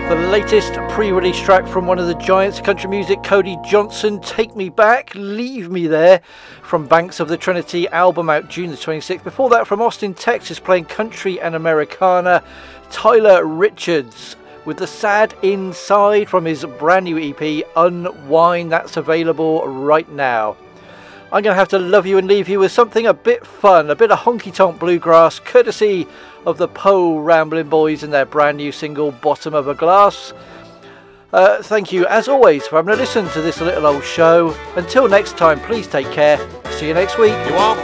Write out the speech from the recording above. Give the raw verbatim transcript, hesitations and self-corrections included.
The latest pre-release track from one of the giants of country music, Cody Johnson, Take Me Back, Leave Me There, from Banks of the Trinity, album out June the twenty-sixth. Before that, from Austin, Texas, playing country and Americana, Tyler Richards with The Sad Inside from his brand new E P, Unwind. That's available right now. I'm going to have to love you and leave you with something a bit fun, a bit of honky-tonk bluegrass, courtesy of the Poe Ramblin' Boys and their brand new single, Bottom of a Glass. Uh, thank you, as always, for having a listen to this little old show. Until next time, please take care. See you next week. You won't